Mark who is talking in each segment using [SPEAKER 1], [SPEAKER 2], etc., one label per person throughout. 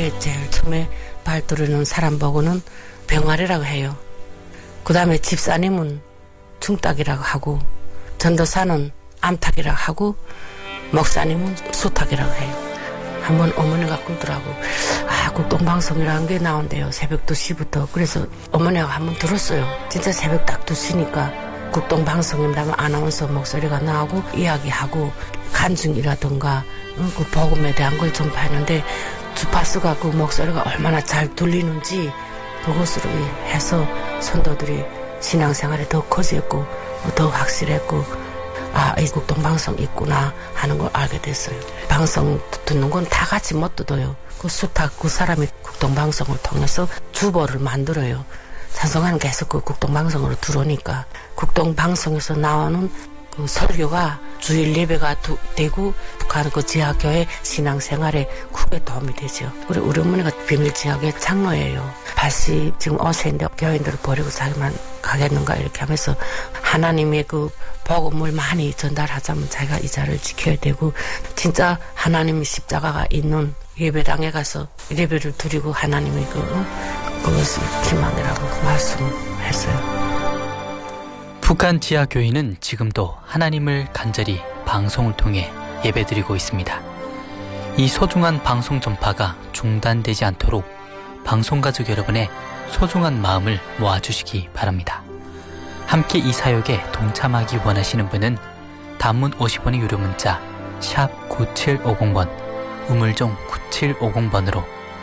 [SPEAKER 1] 교회에 제일 처음에 발들이는 사람 보고는 병아리라고 해요. 그 다음에 집사님은 중딱이라고 하고, 전도사는 암탉이라고 하고, 목사님은 수탉이라고 해요. 한번 어머니가 꿀더라고. 국동방송이라는 게 나온대요. 새벽 2시부터. 그래서 어머니가 한번 들었어요. 진짜 새벽 딱 2시니까 국동방송이라면 아나운서 목소리가 나오고 이야기하고 간증이라든가 그 복음에 대한 걸 전파하는데 주파수가 그 목소리가 얼마나 잘 들리는지 그것으로 해서 선도들이 신앙생활에 더 커졌고 더 확실했고 이 국동방송 있구나 하는 걸 알게 됐어요. 방송 듣는 건 다 같이 못 듣어요. 그 수탉 그 사람이 국동방송을 통해서 주보를 만들어요. 찬송가는 계속 그 국동방송으로 들어오니까 국동방송에서 나오는 그 설교가 주일 예배가 되고 북한 그 지하교회 신앙생활에 크게 도움이 되죠. 그리고 우리 어머니가 비밀지하교회 장로예요. 80 지금 5세인데 교인들을 버리고 자기만 가겠는가 이렇게 하면서 하나님의 그 복음을 많이 전달하자면 자기가 이 자를 지켜야 되고 진짜 하나님의 십자가가 있는 예배당에 가서 예배를 드리고 하나님의 그것이 희망이라고 말씀했어요.
[SPEAKER 2] 북한 지하교회는 지금도 하나님을 간절히 방송을 통해 예배드리고 있습니다. 이 소중한 방송 전파가 중단되지 않도록 방송가족 여러분의 소중한 마음을 모아주시기 바랍니다. 함께 이 사역에 동참하기 원하시는 분은 단문 50원의 유료 문자 샵 9750번 우물정 9750번으로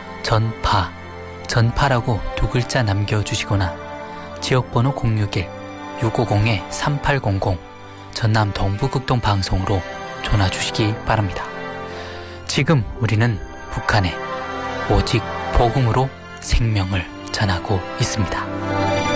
[SPEAKER 2] 전파라고 두 글자 남겨주시거나 지역번호 061-650-3800 전남 동부극동방송으로 전화주시기 바랍니다. 지금 우리는 북한에 오직 복음으로 생명을 전하고 있습니다.